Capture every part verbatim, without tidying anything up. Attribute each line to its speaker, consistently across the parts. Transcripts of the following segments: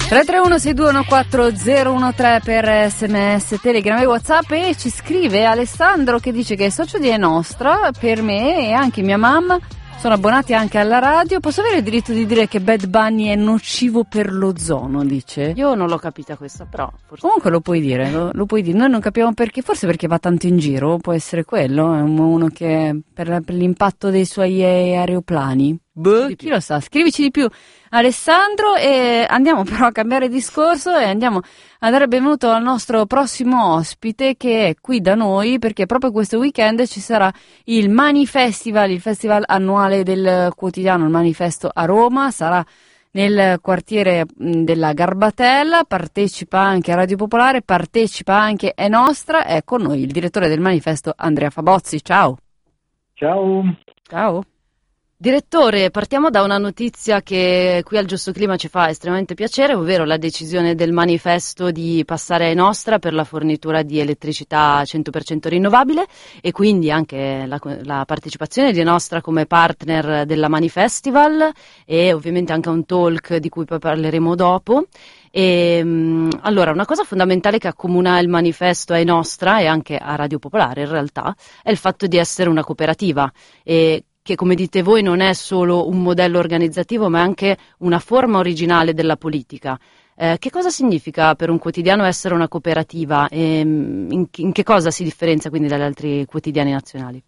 Speaker 1: tre tre uno sei due uno quattro zero uno tre per sms, Telegram e WhatsApp. E ci scrive Alessandro che dice che è socio di È Nostra, per me e anche mia mamma sono abbonati anche alla radio. Posso avere il diritto di dire che Bad Bunny è nocivo per l'ozono, dice?
Speaker 2: Io non l'ho capita questa, però forse...
Speaker 1: Comunque lo puoi dire, lo, lo puoi dire. Noi non capiamo perché, forse perché va tanto in giro, può essere quello, è uno che per, per l'impatto dei suoi aeroplani. Boh, chi lo sa, scrivici di più Alessandro. E andiamo però a cambiare discorso e andiamo a dare benvenuto al nostro prossimo ospite che è qui da noi, perché proprio questo weekend ci sarà il Manifestival, il festival annuale del quotidiano, il Manifesto a Roma, sarà nel quartiere della Garbatella, partecipa anche a Radio Popolare, partecipa anche È Nostra. È con noi il direttore del Manifesto Andrea Fabozzi. Ciao.
Speaker 3: Ciao.
Speaker 1: Ciao.
Speaker 2: Direttore, partiamo da una notizia che qui al Giusto Clima ci fa estremamente piacere, ovvero la decisione del Manifesto di passare a È Nostra per la fornitura di elettricità cento per cento rinnovabile e quindi anche la, la partecipazione di È Nostra come partner della Manifestival e ovviamente anche un talk di cui poi parleremo dopo. E, allora, una cosa fondamentale che accomuna il Manifesto a È Nostra e anche a Radio Popolare in realtà è il fatto di essere una cooperativa e che, come dite voi, non è solo un modello organizzativo ma è anche una forma originale della politica. Eh, che cosa significa per un quotidiano essere una cooperativa e in, in che cosa si differenzia quindi dagli altri quotidiani nazionali?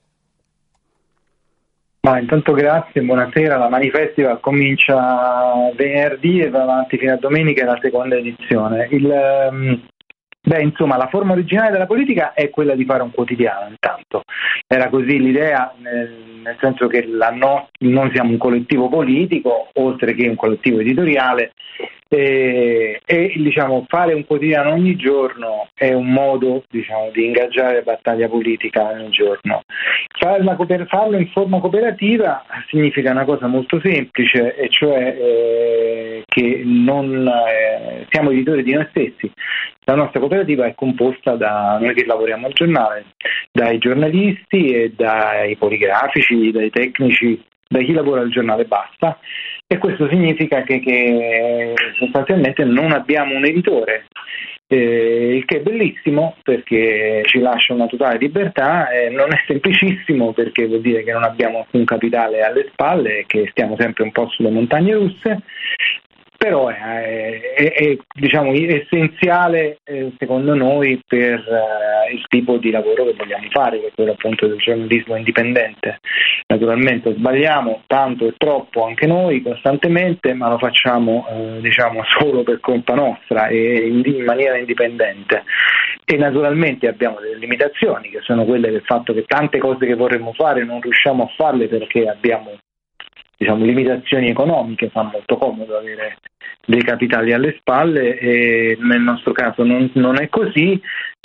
Speaker 3: Ma intanto grazie, buonasera. La Manifestival comincia venerdì e va avanti fino a domenica, è la seconda edizione. Il, um, beh, insomma, la forma originale della politica è quella di fare un quotidiano, intanto. Era così l'idea, nel, nel senso che la no, noi siamo un collettivo politico, oltre che un collettivo editoriale, e, e diciamo fare un quotidiano ogni giorno è un modo, diciamo, di ingaggiare la battaglia politica ogni giorno. Farla, farlo in forma cooperativa significa una cosa molto semplice, e cioè eh, che non eh, siamo editori di noi stessi. La nostra cooperativa è composta da noi che lavoriamo al giornale, dai giornalisti e dai poligrafici, dai tecnici, da chi lavora al giornale basta, e questo significa che, che sostanzialmente non abbiamo un editore, eh, il che è bellissimo perché ci lascia una totale libertà, eh, non è semplicissimo perché vuol dire che non abbiamo alcun capitale alle spalle e che stiamo sempre un po' sulle montagne russe. Però è, è, è diciamo essenziale eh, secondo noi per eh, il tipo di lavoro che vogliamo fare, che è quello appunto del giornalismo indipendente. Naturalmente sbagliamo tanto e troppo anche noi costantemente, ma lo facciamo eh, diciamo solo per colpa nostra e in, in maniera indipendente. E naturalmente abbiamo delle limitazioni che sono quelle del fatto che tante cose che vorremmo fare non riusciamo a farle perché abbiamo, diciamo, limitazioni economiche. Fa molto comodo avere dei capitali alle spalle e nel nostro caso non, non è così,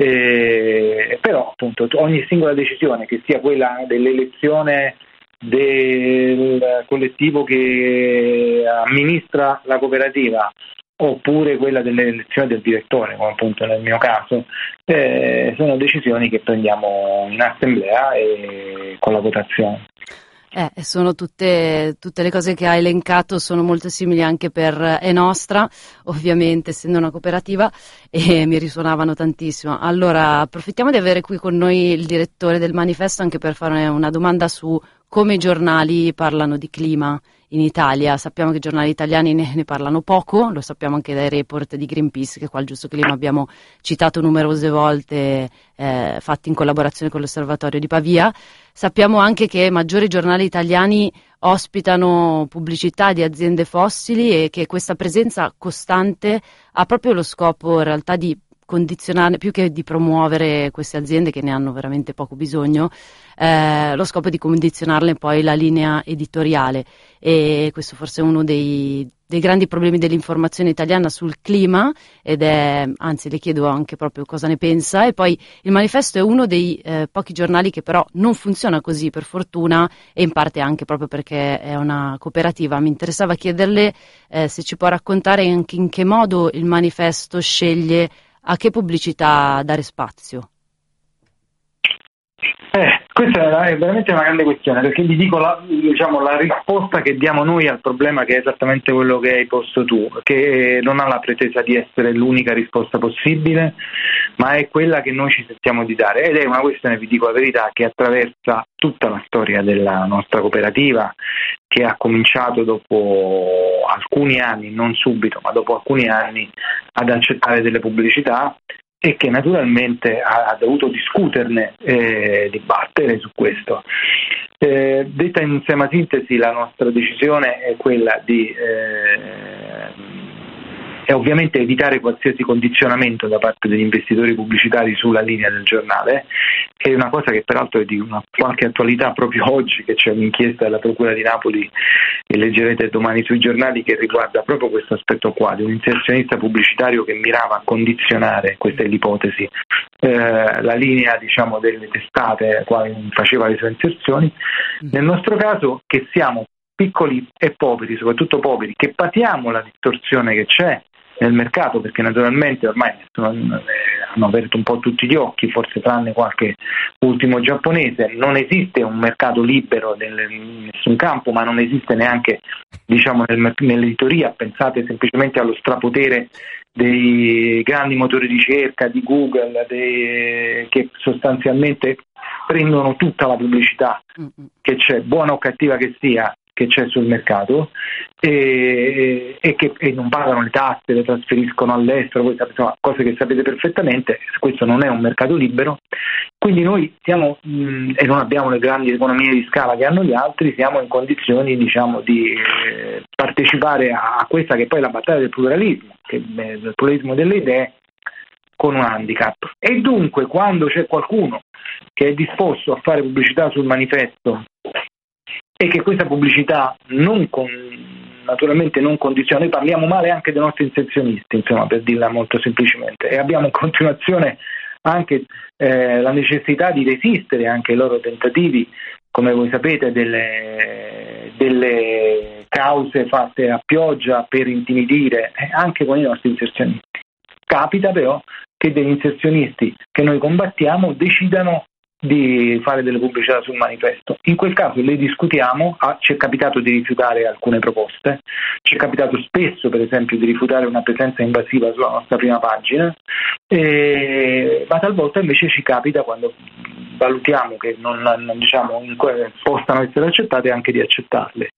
Speaker 3: eh, però appunto ogni singola decisione, che sia quella dell'elezione del collettivo che amministra la cooperativa oppure quella dell'elezione del direttore, come appunto nel mio caso, eh, sono decisioni che prendiamo in assemblea e con la votazione.
Speaker 2: Eh, sono tutte, tutte le cose che ha elencato sono molto simili anche per È Nostra, ovviamente essendo una cooperativa, e mi risuonavano tantissimo. Allora approfittiamo di avere qui con noi il direttore del Manifesto anche per fare una domanda su come i giornali parlano di clima in Italia. Sappiamo che i giornali italiani ne, ne parlano poco, lo sappiamo anche dai report di Greenpeace che qua al Giusto Clima abbiamo citato numerose volte, eh, fatti in collaborazione con l'Osservatorio di Pavia. Sappiamo anche che maggiori giornali italiani ospitano pubblicità di aziende fossili e che questa presenza costante ha proprio lo scopo in realtà di condizionare, più che di promuovere queste aziende che ne hanno veramente poco bisogno, eh, lo scopo è di condizionarle poi la linea editoriale, e questo forse è uno dei, dei grandi problemi dell'informazione italiana sul clima, ed è, anzi le chiedo anche proprio cosa ne pensa. E poi il Manifesto è uno dei eh, pochi giornali che però non funziona così, per fortuna, e in parte anche proprio perché è una cooperativa. Mi interessava chiederle eh, se ci può raccontare anche in che modo il Manifesto sceglie a che pubblicità dare spazio.
Speaker 3: Eh, Questa è veramente una grande questione, perché vi dico la, diciamo, la risposta che diamo noi al problema, che è esattamente quello che hai posto tu, che non ha la pretesa di essere l'unica risposta possibile, ma è quella che noi ci sentiamo di dare, ed è una questione, vi dico la verità, che attraversa tutta la storia della nostra cooperativa, che ha cominciato dopo alcuni anni, non subito, ma dopo alcuni anni, ad accettare delle pubblicità, e che naturalmente ha, ha dovuto discuterne, eh, dibattere su questo. Eh, detta in estrema sintesi, la nostra decisione è quella di eh, è ovviamente evitare qualsiasi condizionamento da parte degli investitori pubblicitari sulla linea del giornale. È una cosa che peraltro è di una qualche attualità proprio oggi, che c'è un'inchiesta della Procura di Napoli, e leggerete domani sui giornali, che riguarda proprio questo aspetto qua, di un inserzionista pubblicitario che mirava a condizionare, questa è l'ipotesi, eh, la linea, diciamo, delle testate quali faceva le sue inserzioni. Nel nostro caso, che siamo piccoli e poveri, soprattutto poveri, che patiamo la distorsione che c'è nel mercato, perché naturalmente ormai hanno aperto un po' tutti gli occhi, forse tranne qualche ultimo giapponese, non esiste un mercato libero in nessun campo, ma non esiste neanche, diciamo, nel, nell'editoria. Pensate semplicemente allo strapotere dei grandi motori di ricerca, di Google, dei, che sostanzialmente prendono tutta la pubblicità che c'è, buona o cattiva che sia, che c'è sul mercato, e, e che e non pagano le tasse, le trasferiscono all'estero, voi sapete, insomma, cose che sapete perfettamente. Questo non è un mercato libero, quindi noi siamo mh, e non abbiamo le grandi economie di scala che hanno gli altri, siamo in condizioni, diciamo, di eh, partecipare a, a questa che poi è la battaglia del pluralismo, che, eh, del pluralismo delle idee, con un handicap. E dunque, quando c'è qualcuno che è disposto a fare pubblicità sul manifesto, e che questa pubblicità non con, naturalmente non condiziona, noi parliamo male anche dei nostri inserzionisti, insomma, per dirla molto semplicemente, e abbiamo in continuazione anche eh, la necessità di resistere anche ai loro tentativi, come voi sapete, delle, delle cause fatte a pioggia per intimidire eh, anche con i nostri inserzionisti. Capita però che degli inserzionisti che noi combattiamo decidano di fare delle pubblicità sul manifesto. In quel caso le discutiamo, ah, ci è capitato di rifiutare alcune proposte, ci è capitato spesso per esempio di rifiutare una presenza invasiva sulla nostra prima pagina, e, ma talvolta invece ci capita, quando valutiamo che non, non diciamo, possano essere accettate, anche di accettarle.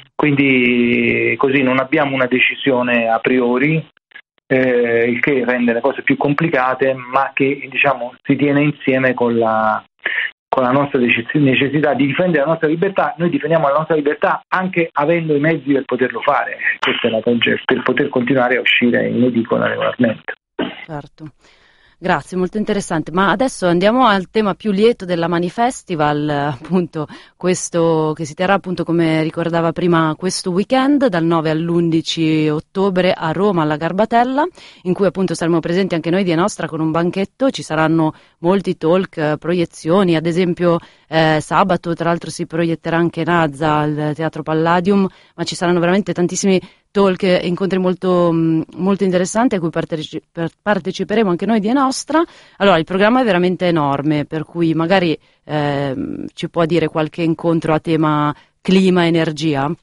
Speaker 3: Quindi così non abbiamo una decisione a priori, eh, il che rende le cose più complicate, ma che, diciamo, si tiene insieme con la con la nostra necessità di difendere la nostra libertà. Noi difendiamo la nostra libertà anche avendo i mezzi per poterlo fare. Questa è la concetta, per poter continuare a uscire in edicola regolarmente.
Speaker 2: Certo. Grazie, molto interessante. Ma adesso andiamo al tema più lieto della Manifestival, appunto questo che si terrà, appunto, come ricordava prima, questo weekend dal nove all'undici ottobre a Roma alla Garbatella, in cui appunto saremo presenti anche noi di Nostra con un banchetto. Ci saranno molti talk, proiezioni, ad esempio eh, sabato tra l'altro si proietterà anche Nazza al Teatro Palladium, ma ci saranno veramente tantissimi talk e incontri molto, molto interessanti a cui parteci- parteciperemo anche noi di Nostra. Allora, il programma è veramente enorme, per cui magari eh, ci può dire qualche incontro a tema clima, energia?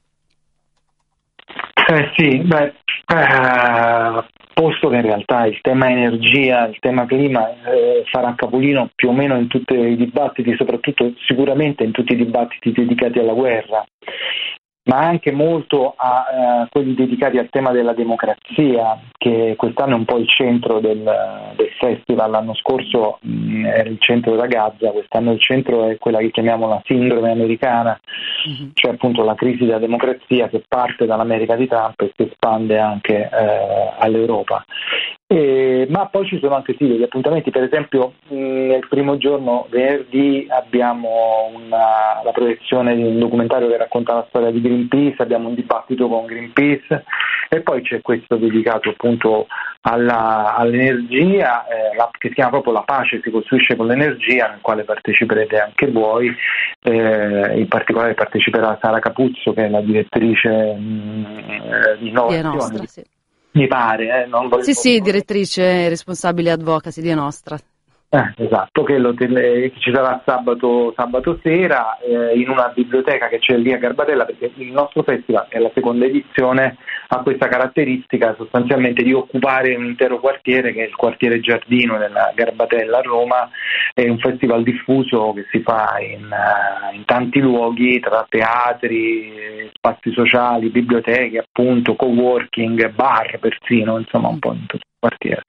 Speaker 3: Eh sì, beh, eh, posto che in realtà il tema energia, il tema clima eh, farà capolino più o meno in tutti i dibattiti, soprattutto sicuramente in tutti i dibattiti dedicati alla guerra, ma anche molto a eh, quelli dedicati al tema della democrazia, che quest'anno è un po' il centro del, del festival. L'anno scorso mh, era il centro della Gaza, quest'anno il centro è quella che chiamiamo la sindrome americana, mm-hmm. cioè appunto la crisi della democrazia che parte dall'America di Trump e si espande anche eh, all'Europa. Eh, ma poi ci sono anche sì degli appuntamenti, per esempio mh, nel primo giorno, venerdì, abbiamo una, la proiezione di un documentario che racconta la storia di Greenpeace, abbiamo un dibattito con Greenpeace, e poi c'è questo dedicato appunto alla, all'energia, eh, la, che si chiama proprio La pace si costruisce con l'energia, nel quale parteciperete anche voi, eh, in particolare parteciperà Sara Capuzzo, che è la direttrice mh, di innovazione.
Speaker 2: Sì.
Speaker 3: Mi pare, eh, non voglio
Speaker 2: Sì, sì, direttrice responsabile advocacy di Nostra.
Speaker 3: Eh, esatto, che, lo tele, che ci sarà sabato, sabato sera eh, in una biblioteca che c'è lì a Garbatella, perché il nostro festival, è la seconda edizione, ha questa caratteristica sostanzialmente di occupare un intero quartiere, che è il quartiere Giardino della Garbatella a Roma. È un festival diffuso che si fa in, uh, in tanti luoghi, tra teatri, spazi sociali, biblioteche, appunto, coworking, bar persino, insomma un po' in tutto il quartiere.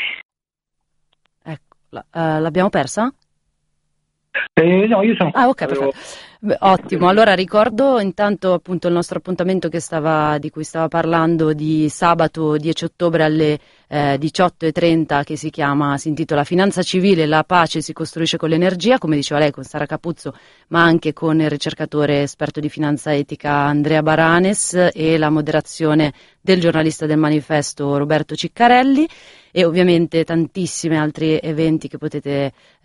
Speaker 2: La, uh, l'abbiamo persa?
Speaker 3: Eh, no, io sono...
Speaker 2: Ah, ok, perfetto. Beh, ottimo. Allora ricordo intanto appunto il nostro appuntamento che stava, di cui stava parlando, di sabato dieci ottobre alle eh, diciotto e trenta, che si chiama, si intitola Finanza civile, la pace si costruisce con l'energia, come diceva lei, con Sara Capuzzo, ma anche con il ricercatore esperto di finanza etica Andrea Baranes e la moderazione del giornalista del Manifesto Roberto Ciccarelli, e ovviamente tantissimi altri eventi che potete